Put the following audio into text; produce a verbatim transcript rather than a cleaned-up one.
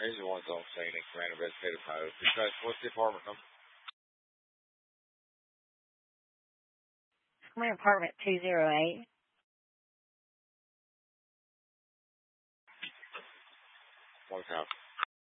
Here's the one's on scene in Command Investigative Post. Because what's the apartment number? I'm in apartment two oh eight. One copy.